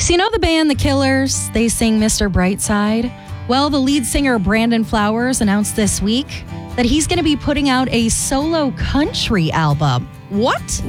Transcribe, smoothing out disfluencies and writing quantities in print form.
So you know the band The Killers? They sing Mr. Brightside. Well, the lead singer Brandon Flowers announced this week that he's going to be putting out a solo country album. What?